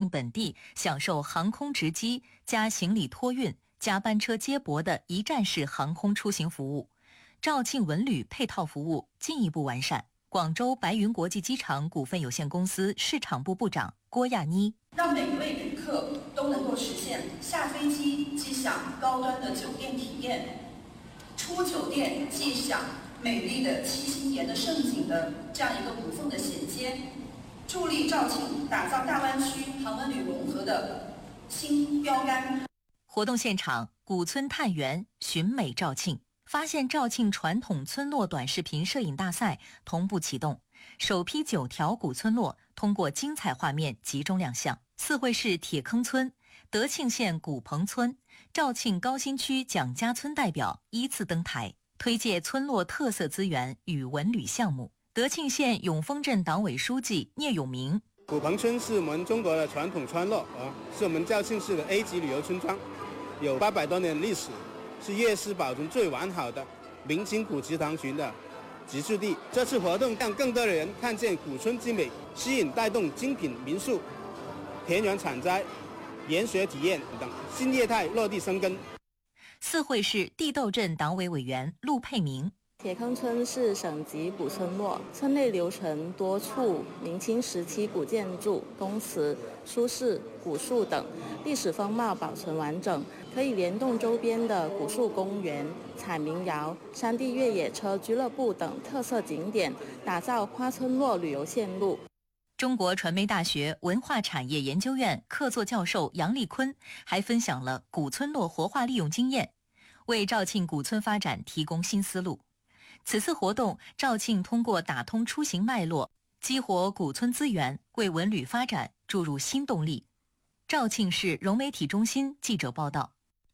境本地，享受航空直机加行李托运加班车接驳的一站式航空出行服务。肇庆文旅配套服务进一步完善。广州白云国际机场股份有限公司市场部部长郭亚妮， 让每一位旅客都能够实现下飞机即享高端的酒店体验，出酒店即享美丽的七星岩的盛景的这样一个无缝的衔接，助力肇庆打造大湾区航文旅融合的新标杆。 活动现场，古村探源，寻美肇庆。发现肇庆传统村落短视频摄影大赛同步启动，首批9条古村落通过精彩画面集中亮相。四会市铁坑村、德庆县古棚村、肇庆高新区蒋家村代表依次登台，推介村落特色资源与文旅项目。德庆县永丰镇党委书记聂永明： 古棚村是我们中国的传统村落是我们肇庆市的 A 级旅游村庄，有800多年历史。是粤式保存最完好的明清古祠堂群的集聚地。这次活动让更多的人看见古村之美，吸引带动精品民宿、田园采摘、研学体验等新业态落地生根。 四会市地斗镇党委委员陆佩明： 铁坑村是省级古村落，村内留存多处明清时期古建筑、东祠、书室、古树等，历史风貌保存完整，可以联动周边的古树公园、采民谣、山地越野车俱乐部等特色景点，打造花村落旅游线路。 中国传媒大学文化产业研究院客座教授杨立坤还分享了古村落活化利用经验，为肇庆古村发展提供新思路。此次活动，肇庆通过打通出行脉络，激活古村资源，为文旅发展注入新动力。肇庆市融媒体中心记者报道。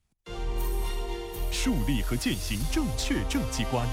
树立和践行正确政绩观。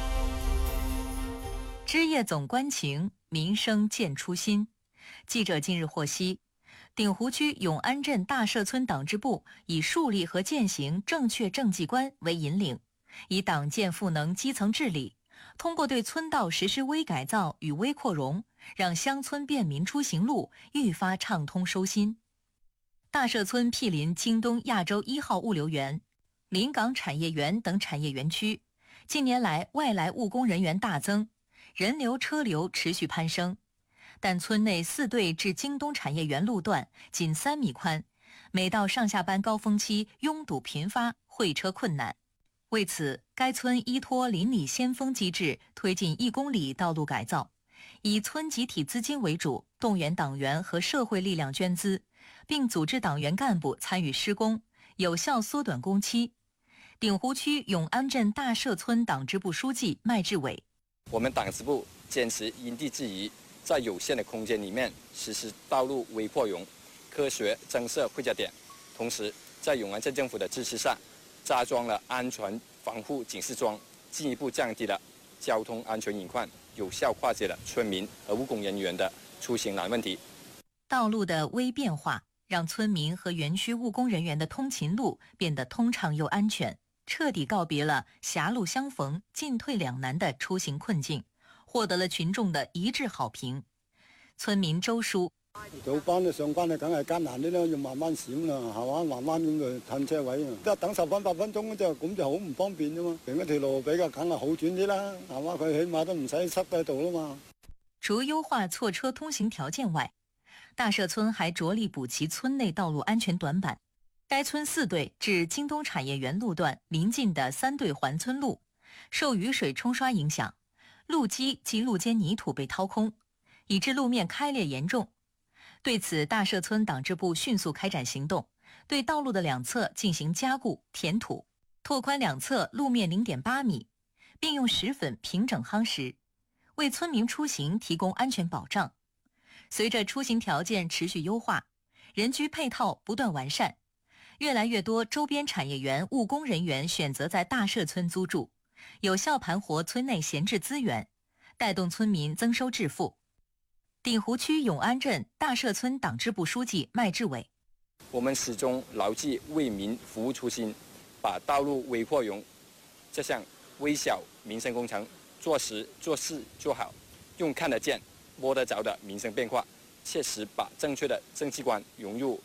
枝叶总关情，民生见初心。记者近日获悉，鼎湖区永安镇大社村党支部以树立和践行正确政绩观为引领，以党建赋能基层治理，通过对村道实施微改造与微扩容，让乡村便民出行路愈发畅通收心。大社村毗邻京东亚洲1号物流园、临港产业园等产业园区，近年来外来务工人员大增，人流车流持续攀升，但村内4对至京东产业园路段仅3米宽，每到上下班高峰期拥堵频发，会车困难。为此，该村依托邻里先锋机制，推进1公里道路改造，以村集体资金为主，动员党员和社会力量捐资，并组织党员干部参与施工，有效缩短工期。鼎湖区永安镇大社村党支部书记麦志伟： 我们党支部坚持因地制宜，在有限的空间里面实施道路微扩容、科学增设汇价点，同时在永安镇政府的支持下，加装了安全防护警示桩，进一步降低了交通安全隐患，有效化解了村民和务工人员的出行难问题。 道路的微变化让村民和园区务工人员的通勤路变得通畅又安全，彻底告别了狭路相逢进退两难的出行困境，获得了群众的一致好评。村民周叔： 早班嘅上班啊，梗係艱難啲啦，要慢慢閃啦，係嘛，慢慢咁就褪車位啊，得等10分8分鐘咁就好唔方便啫嘛。另一條路比較梗係好轉啲啦，係嘛，佢起碼都唔使塞喺度啦嘛。 除優化錯車通行條件外，大社村還着力補齊村內道路安全短板。該村4對至京東產業園路段鄰近的3對環村路，受雨水沖刷影響，路基及路間泥土被掏空，以致路面開裂嚴重。對此，大社村黨支部迅速開展行動，對道路的兩側進行加固填土，拓寬兩側路面0.8米，並用石粉平整夯實，為村民出行提供安全保障。隨着出行條件持續優化，人居配套不斷完善，越來越多周邊產業園務工人員選擇在大社村租住，有效盤活村內閒置資源，帶動村民增收致富。鼎湖區永安鎮大社村黨支部書記麥志偉： 我們始終牢記為民服務初心，把道路微擴容這項微小民生工程做實做事做好，用看得見摸得着的民生變化，切實把正確的政績觀融入